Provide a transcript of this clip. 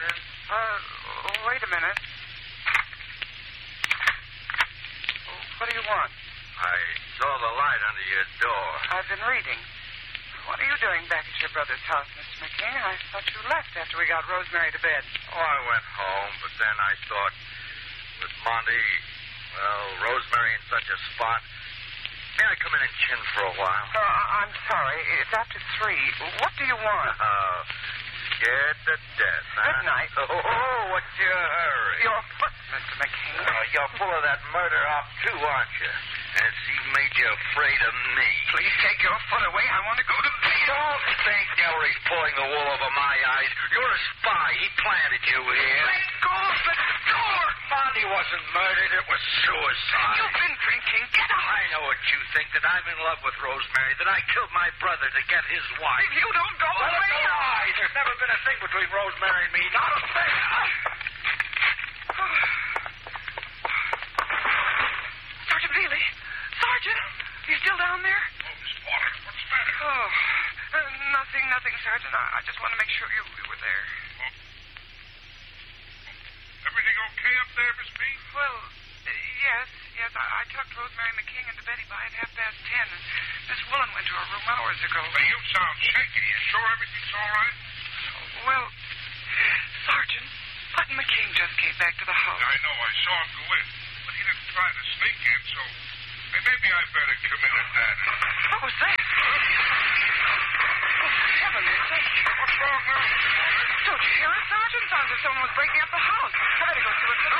Sergeant. Wait a minute. What do you want? I saw the light under your door. I've been reading. What are you doing back at your brother's house, Mr. McKing? I thought you left after we got Rosemary to bed. Oh, I went home, but then I thought, with Monty, Rosemary in such a spot, may I come in and chin for a while? I'm sorry. It's after 3. What do you want? Scared to death, huh? Good night. Oh, what's your hurry? Your foot, Mr. McKing. You're full of that murder op, too, aren't you? Has he made you afraid of me? Please take your foot away. I want to go to bed. Don't think Ellery's pulling the wool over my eyes. You're a spy. He planted you here. Let go of the door. Monty wasn't murdered. It was suicide. You've been drinking. Get out. I know what you think, that I'm in love with Rosemary, that I killed my brother to get his wife. If you don't go Well, away... it's a lie. There's never been a thing between Rosemary and me. Not a thing. Sergeant Veely. Sergeant, you still down there? Oh, Miss Porter, what's the matter? Oh, nothing, Sergeant. I just want to make sure you were there. Everything okay up there, Miss B? Well, yes. I tucked Rosemary McKing into Betty by at 10:30, and Miss Woolen went to her room hours ago. Hey, you sound shaky. You sure everything's all right? Well, Sergeant, Button McKing just came back to the house. I know. I saw him go in, but he didn't try to sneak in, so maybe I better come in at that. What was that? Oh, heavenly sake. What's wrong now? Don't you hear it, Sergeant? Sounds as if someone was breaking up the house. I better go see what's the